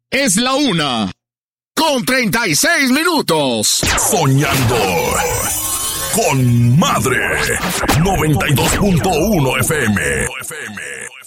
Es la 1:36. Soñando con Madre. 92.1 FM.